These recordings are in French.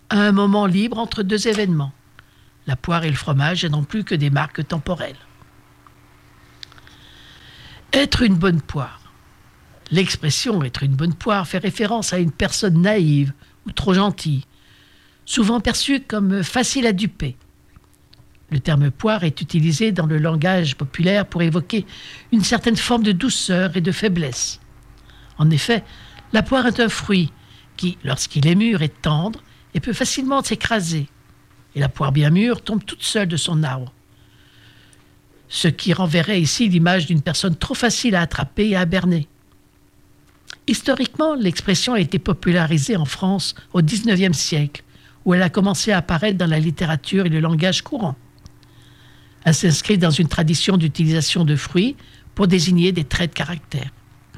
à un moment libre entre deux événements, la poire et le fromage, et non plus que des marques temporelles. Être une bonne poire. L'expression « être une bonne poire » fait référence à une personne naïve ou trop gentille, souvent perçue comme facile à duper. Le terme « poire » est utilisé dans le langage populaire pour évoquer une certaine forme de douceur et de faiblesse. En effet, la poire est un fruit qui, lorsqu'il est mûr, est tendre et peut facilement s'écraser. Et la poire bien mûre tombe toute seule de son arbre. Ce qui renverrait ici l'image d'une personne trop facile à attraper et à berner. Historiquement, l'expression a été popularisée en France au XIXe siècle, où elle a commencé à apparaître dans la littérature et le langage courant. Elle s'inscrit dans une tradition d'utilisation de fruits pour désigner des traits de caractère.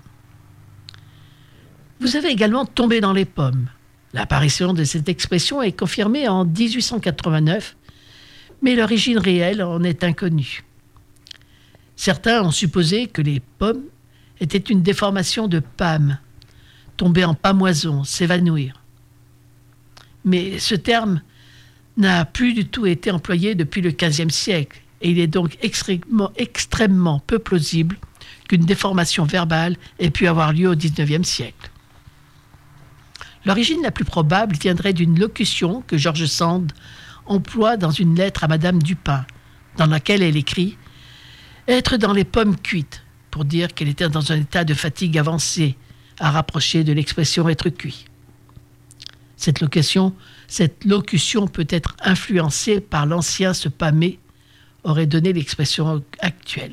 Vous avez également tombé dans les pommes. L'apparition de cette expression est confirmée en 1889, mais l'origine réelle en est inconnue. Certains ont supposé que les pommes étaient une déformation de pâme, tomber en pamoison, s'évanouir. Mais ce terme n'a plus du tout été employé depuis le XVe siècle, et il est donc extrêmement peu plausible qu'une déformation verbale ait pu avoir lieu au XIXe siècle. L'origine la plus probable viendrait d'une locution que George Sand emploie dans une lettre à Madame Dupin, dans laquelle elle écrit « Être dans les pommes cuites », pour dire qu'elle était dans un état de fatigue avancée, à rapprocher de l'expression « être cuit ». Cette locution peut être influencée par l'ancien se pâmer, aurait donné l'expression actuelle.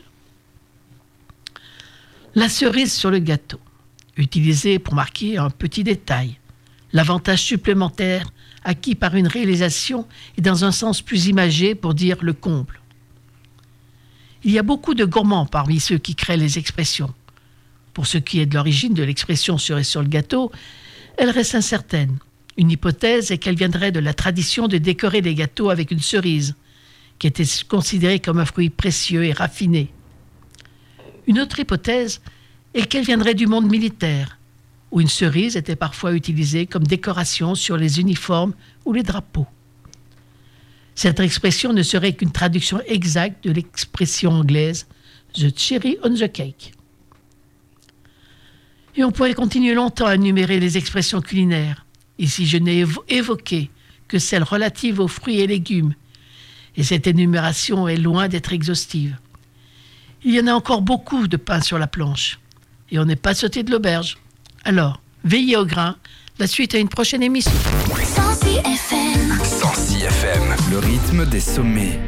La cerise sur le gâteau, utilisée pour marquer un petit détail, l'avantage supplémentaire acquis par une réalisation et dans un sens plus imagé pour dire le comble. Il y a beaucoup de gourmands parmi ceux qui créent les expressions. Pour ce qui est de l'origine de l'expression cerise sur le gâteau, elle reste incertaine. Une hypothèse est qu'elle viendrait de la tradition de décorer les gâteaux avec une cerise, qui était considérée comme un fruit précieux et raffiné. Une autre hypothèse est qu'elle viendrait du monde militaire, où une cerise était parfois utilisée comme décoration sur les uniformes ou les drapeaux. Cette expression ne serait qu'une traduction exacte de l'expression anglaise « the cherry on the cake ». Et on pourrait continuer longtemps à énumérer les expressions culinaires. Ici, je n'ai évoqué que celles relatives aux fruits et légumes, et cette énumération est loin d'être exhaustive. Il y en a encore beaucoup de pain sur la planche, et on n'est pas sauté de l'auberge. Alors, veillez au grain, la suite à une prochaine émission. 106 FM. 106 FM, le rythme des sommets.